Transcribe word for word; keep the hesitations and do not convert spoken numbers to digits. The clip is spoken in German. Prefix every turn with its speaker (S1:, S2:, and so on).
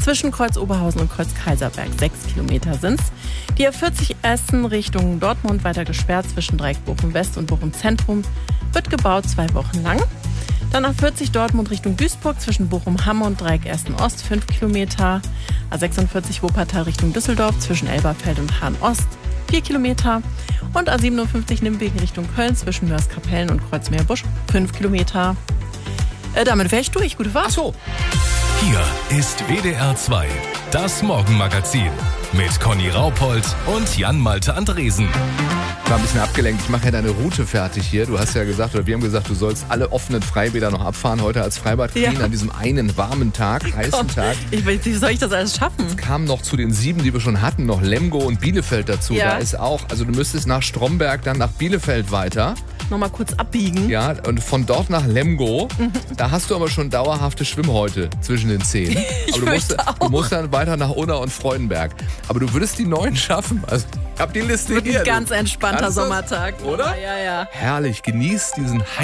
S1: Zwischen Kreuz Oberhausen und Kreuz Kaiserberg sechs Kilometer sind's. Die A vierzig Essen Richtung Dortmund weiter gesperrt zwischen Dreieck Bochum West und Bochum Zentrum. Wird gebaut zwei Wochen lang. Dann A vierzig Dortmund Richtung Duisburg zwischen Bochum-Hamm und Dreieck Essen Ost fünf Kilometer. A sechsundvierzig Wuppertal Richtung Düsseldorf zwischen Elberfeld und Hahn Ost vier Kilometer. Und A siebenundfünfzig Nimwegen Richtung Köln zwischen Mörs-Kapellen und Kreuzmeerbusch fünf Kilometer. Äh, damit wäre ich durch. Gute Fahrt.
S2: Ach so.
S3: Hier ist W D R zwei, das Morgenmagazin mit Conny Raupold und Jan-Malte Andresen.
S2: Ich war ein bisschen abgelenkt. Ich mache ja deine Route fertig hier. Du hast ja gesagt, oder wir haben gesagt, du sollst alle offenen Freibäder noch abfahren heute als Freibad Queen
S1: Ja.
S2: an diesem einen warmen Tag, heißen Tag.
S1: Ich, wie soll ich das alles schaffen?
S2: Kamen noch zu den sieben, die wir schon hatten, noch Lemgo und Bielefeld dazu.
S1: Ja.
S2: Da ist auch, also du müsstest nach Stromberg, dann nach Bielefeld weiter.
S1: Nochmal kurz abbiegen.
S2: Ja, und von dort nach Lemgo, da hast du aber schon dauerhafte Schwimmhäute zwischen den Zehen.
S1: Ich
S2: Aber du musst,
S1: fürchte auch.
S2: du musst dann weiter nach Unna und Freudenberg. Aber du würdest die neun schaffen. Also, ich hab die Liste
S1: Wird
S2: hier.
S1: ein ganz entspannter
S2: Kannst du?
S1: Sommertag.
S2: Oder?
S1: Ja, ja.
S2: Herrlich, genieß diesen